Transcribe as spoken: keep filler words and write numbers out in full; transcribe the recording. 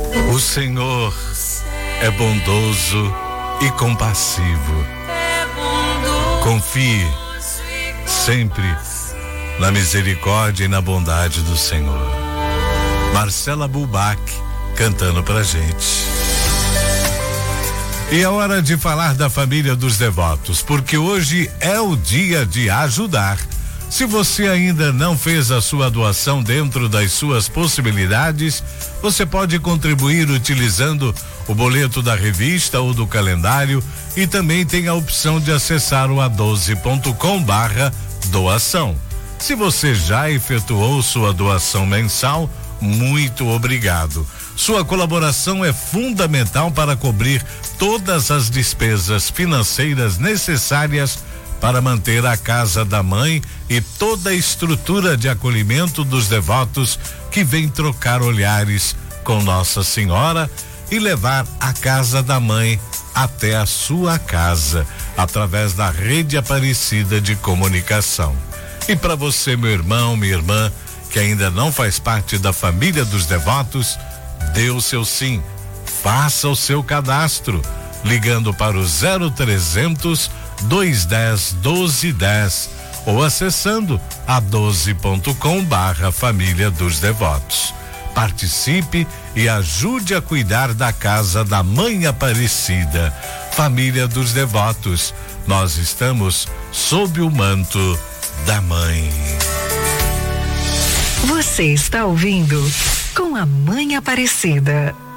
O Senhor é bondoso e compassivo. Confie sempre na misericórdia e na bondade do Senhor. Marcela Bubac cantando pra gente. E é hora de falar da família dos devotos, porque hoje é o dia de ajudar. Se você ainda não fez a sua doação dentro das suas possibilidades, você pode contribuir utilizando o boleto da revista ou do calendário e também tem a opção de acessar o a doze ponto com barra doação. Se você já efetuou sua doação mensal, muito obrigado. Sua colaboração é fundamental para cobrir todas as despesas financeiras necessárias para manter a casa da mãe e toda a estrutura de acolhimento dos devotos que vêm trocar olhares com Nossa Senhora e levar a casa da mãe até a sua casa, através da rede Aparecida de comunicação. E para você, meu irmão, minha irmã, que ainda não faz parte da família dos devotos, dê o seu sim, faça o seu cadastro, ligando para o zero trezentos, dois dez, doze dez ou acessando a doze ponto com barra família dos devotos. Participe e ajude a cuidar da casa da Mãe Aparecida. Família dos Devotos, nós estamos sob o manto da Mãe. Você está ouvindo Com a Mãe Aparecida.